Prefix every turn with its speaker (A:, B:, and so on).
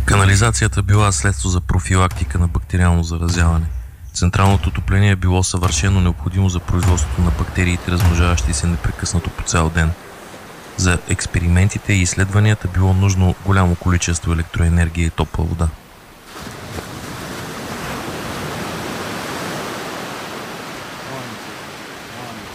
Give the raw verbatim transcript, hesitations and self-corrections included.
A: Канализацията била средство за профилактика на бактериално заразяване. Централното отопление е било съвършено необходимо за производството на бактериите, размножаващи се непрекъснато по цял ден. За експериментите и изследванията било нужно голямо количество електроенергия и топла вода.